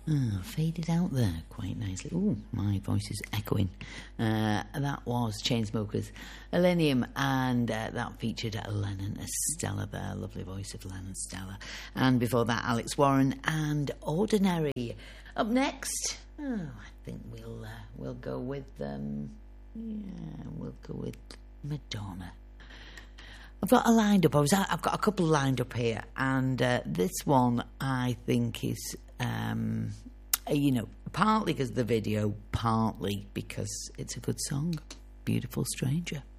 Faded out there quite nicely. Oh, my voice is echoing. That was Chainsmokers, Millennium, and that featured Lennon Stella there. Lovely voice of Lennon Stella. And before that, Alex Warren and Ordinary. Up next, I think we'll go with we'll go with Madonna. I've got a couple lined up here, and this one I think is, partly because of the video, partly because it's a good song. Beautiful Stranger.